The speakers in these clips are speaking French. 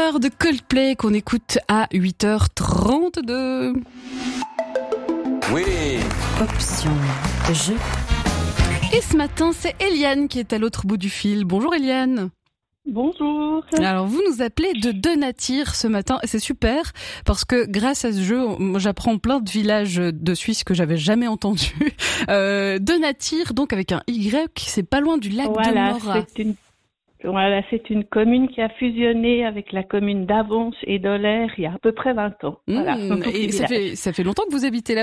Forever de Coldplay qu'on écoute à 8h32. Oui. Option jeu. Et ce matin, c'est Eliane qui est à l'autre bout du fil. Bonjour Eliane. Bonjour. Alors vous nous appelez de Donatir ce matin et c'est super parce que grâce à ce jeu, j'apprends plein de villages de Suisse que j'avais jamais entendus. Donatir, donc avec un Y, c'est pas loin du lac de Morat. C'est une commune qui a fusionné avec la commune d'Avance et d'Oller il y a à peu près 20 ans. Voilà. Et ça fait longtemps que vous habitez là-bas ?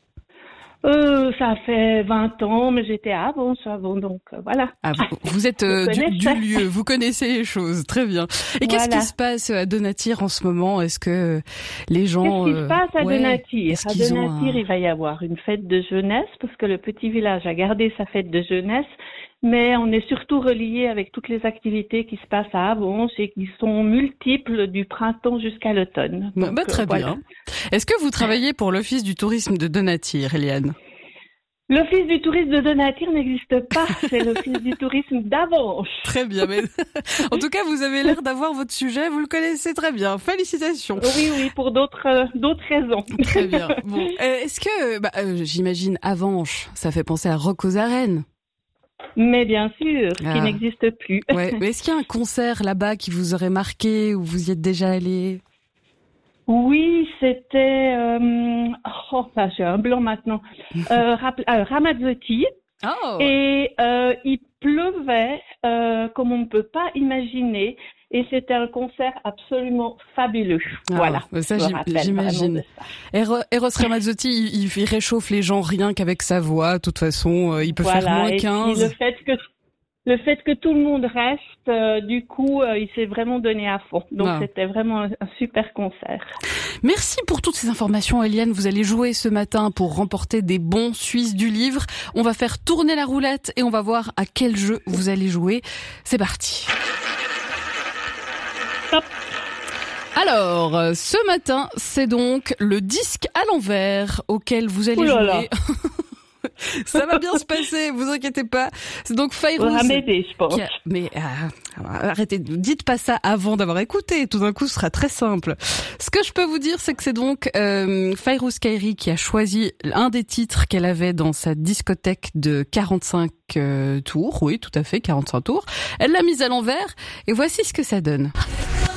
Ça fait 20 ans, mais j'étais à Avance avant, donc voilà. Ah, vous êtes du lieu, vous connaissez les choses, très bien. Et qu'est-ce qui se passe à Donatir en ce moment ? Est-ce que les gens... Qu'est-ce qui se passe à Donatir ? À Donatir, il va y avoir une fête de jeunesse, parce que le petit village a gardé sa fête de jeunesse, mais on est surtout relié avec toutes les activités qui se passent à Avance et qui sont multiples du printemps jusqu'à l'automne. Donc, très bien. Est-ce que vous travaillez pour l'Office du tourisme de Donatir, Eliane ? L'Office du tourisme de Donatir n'existe pas, c'est l'Office du tourisme d'Avance. Très bien, mais en tout cas, vous avez l'air d'avoir votre sujet, vous le connaissez très bien. Félicitations. Oui, pour d'autres raisons. Très bien. Bon, est-ce que, j'imagine, Avanches, ça fait penser à Rock aux Arènes ? Mais bien sûr, qui n'existe plus. Ouais, mais est-ce qu'il y a un concert là-bas qui vous aurait marqué ou vous y êtes déjà allé ? Oui, c'était... j'ai un blanc maintenant. Ramazzotti. Oh. Et il pleuvait comme on ne peut pas imaginer. Et c'était un concert absolument fabuleux. Voilà. Ça, j'imagine. Eros Ramazzotti, il réchauffe les gens rien qu'avec sa voix. De toute façon, il peut faire moins 15. Et le fait que tout le monde reste, du coup, il s'est vraiment donné à fond. Donc, c'était vraiment un super concert. Merci pour toutes ces informations, Eliane. Vous allez jouer ce matin pour remporter des bons Suisses du livre. On va faire tourner la roulette et on va voir à quel jeu vous allez jouer. C'est parti. Stop. Alors, ce matin, c'est donc le disque à l'envers auquel vous allez jouer. Ça va bien se passer, vous inquiétez pas. C'est donc Fairouz. On va m'aider, je pense. Mais arrêtez, dites pas ça avant d'avoir écouté. Tout d'un coup, ce sera très simple. Ce que je peux vous dire, c'est que c'est donc Fairouz Kairi qui a choisi un des titres qu'elle avait dans sa discothèque de 45 tours. Oui, tout à fait, 45 tours. Elle l'a mise à l'envers et voici ce que ça donne.